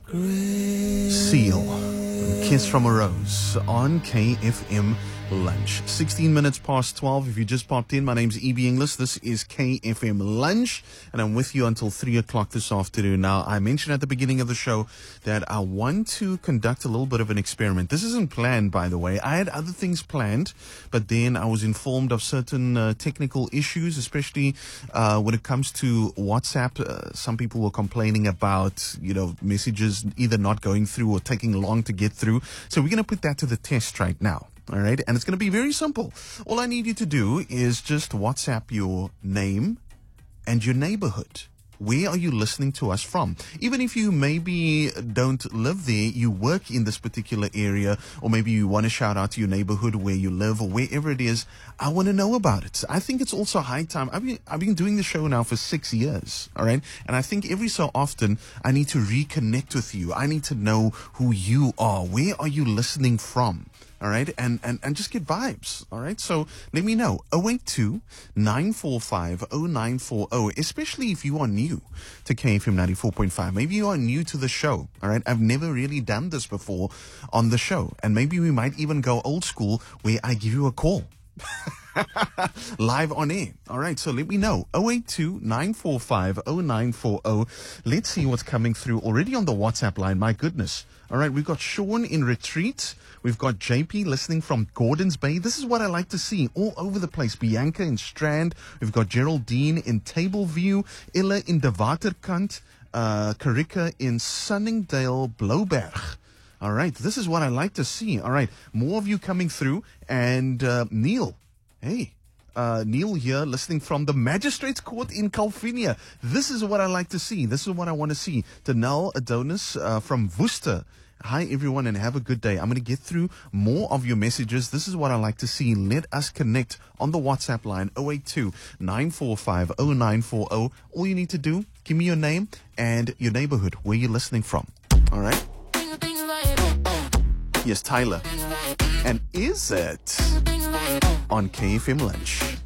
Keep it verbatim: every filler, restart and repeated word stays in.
Seal, Kiss from a Rose on K F M Lunch. sixteen minutes past twelve. If you just popped in, my name's E B Inglis. This is K F M Lunch, and I'm with you until three o'clock this afternoon. Now, I mentioned at the beginning of the show that I want to conduct a little bit of an experiment. This isn't planned, by the way. I had other things planned, but then I was informed of certain uh, technical issues, especially uh, when it comes to WhatsApp. Uh, some people were complaining about, you know, messages either not going through or taking long to get through. So we're going to put that to the test right now. All right. And it's going to be very simple. All I need you to do is just WhatsApp your name and your neighborhood. Where are you listening to us from? Even if you maybe don't live there, you work in this particular area, or maybe you want to shout out to your neighborhood where you live or wherever it is. I want to know about it. I think it's also high time. I've been, I've been doing the show now for six years. All right. And I think every so often I need to reconnect with you. I need to know who you are. Where are you listening from? All right, and, and, and just get vibes. All right, so let me know. oh eight two, nine four five, oh nine four oh, especially if you are new to K F M ninety-four point five. Maybe you are new to the show. All right, I've never really done this before on the show. And maybe we might even go old school where I give you a call. Live on air. All right, so let me know. oh eight two, nine four five, oh nine four oh. Let's see what's coming through already on the WhatsApp line. My goodness. All right, we've got Sean in Retreat. We've got J P listening from Gordons Bay. This is what I like to see all over the place. Bianca in Strand. We've got Geraldine in Tableview. Ella in De Waterkant. Uh, Karika in Sunningdale, Blouberg. All right, this is what I like to see. All right, more of you coming through. And uh, Neil, hey, uh, Neil here listening from the Magistrates Court in Calvinia. This is what I like to see. This is what I want to see. Danelle Adonis uh, from Worcester. Hi, everyone, and have a good day. I'm going to get through more of your messages. This is what I like to see. Let us connect on the WhatsApp line, oh eight two, nine four five, oh nine four oh. All you need to do, give me your name and your neighborhood, where you're listening from. All right? Yes, Tyler. And is it on K F M Lunch?